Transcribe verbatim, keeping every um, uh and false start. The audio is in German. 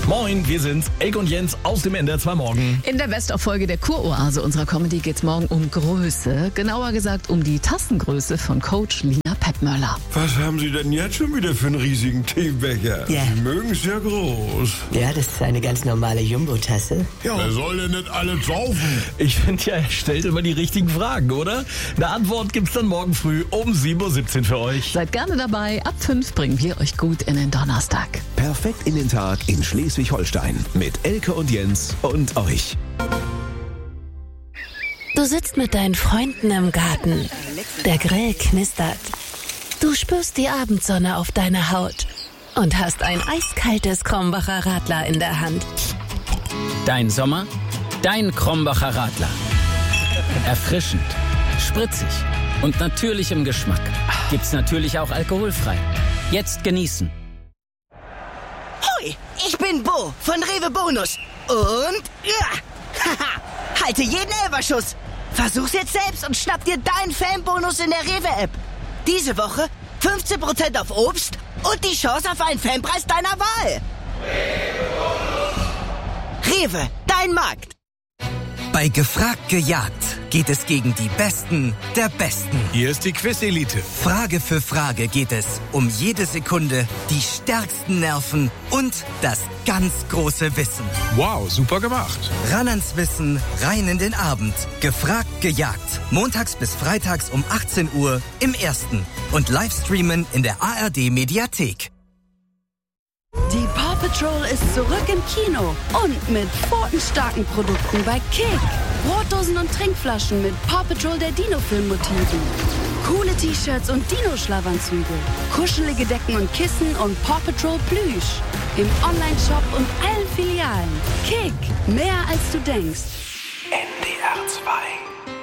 Moin, wir sind's, Elke und Jens aus dem N D R zwei Morgen. In der Best-of-Folge der Kuroase unserer Comedy geht's morgen um Größe. Genauer gesagt um die Tassengröße von Coach Lina Peppmöller. Was haben Sie denn jetzt schon wieder für einen riesigen Teebecher? Ja. Sie mögen's ja groß. Ja, das ist eine ganz normale Jumbo-Tasse. Ja. Wer soll denn nicht alle saufen? Ich finde ja, er stellt immer die richtigen Fragen, oder? Eine Antwort gibt's dann morgen früh um sieben Uhr siebzehn für euch. Seid gerne dabei. Ab fünf bringen wir euch gut in den Donnerstag. Perfekt in den Tag in Schleswig-Holstein mit Elke und Jens und euch. Du sitzt mit deinen Freunden im Garten. Der Grill knistert. Du spürst die Abendsonne auf deiner Haut und hast ein eiskaltes Krombacher Radler in der Hand. Dein Sommer, dein Krombacher Radler. Erfrischend, spritzig und natürlich im Geschmack. Gibt's natürlich auch alkoholfrei. Jetzt genießen. Hoi, ich bin Bo von Rewe Bonus. Und ja, haha, halte jeden Elberschuss. Versuch's jetzt selbst und schnapp dir deinen Fanbonus in der Rewe-App. Diese Woche fünfzehn Prozent auf Obst und die Chance auf einen Fanpreis deiner Wahl. Rewe, dein Markt. Bei Gefragt gejagt geht es gegen die Besten der Besten. Hier ist die Quiz-Elite. Frage für Frage geht es um jede Sekunde, die stärksten Nerven und das ganz große Wissen. Wow, super gemacht. Ran ans Wissen, rein in den Abend. Gefragt gejagt. Montags bis freitags um achtzehn Uhr im Ersten. Und Livestreamen in der A R D-Mediathek. Die Paw Patrol ist zurück im Kino und mit pfotenstarken Produkten bei Kick. Brotdosen und Trinkflaschen mit Paw Patrol der Dino-Film-Motiven. Coole T-Shirts und Dino-Schlafanzüge. Kuschelige Decken und Kissen und Paw Patrol Plüsch. Im Online-Shop und allen Filialen. Kick, mehr als du denkst. N D R zwei